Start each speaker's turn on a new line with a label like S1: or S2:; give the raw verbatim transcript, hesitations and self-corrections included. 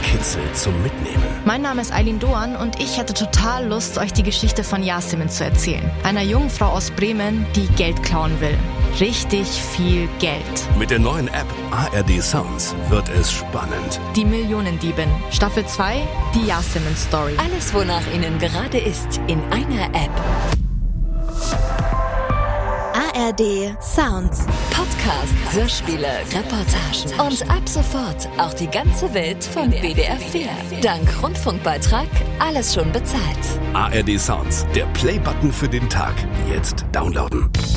S1: Kitzel zum Mitnehmen.
S2: Mein Name ist Eileen Doan und ich hätte total Lust, euch die Geschichte von Yasemin zu erzählen. Einer jungen Frau aus Bremen, die Geld klauen will. Richtig viel Geld.
S1: Mit der neuen App A R D Sounds wird es spannend.
S2: Die Millionendiebin. Staffel zwei, die Yasemin Story.
S3: Alles, wonach Ihnen gerade ist, in einer App. A R D Sounds. Podcast, Hörspiele, Reportagen und ab sofort auch die ganze Welt von B D R vier. Dank Rundfunkbeitrag alles schon bezahlt.
S1: A R D Sounds, der Playbutton für den Tag. Jetzt downloaden.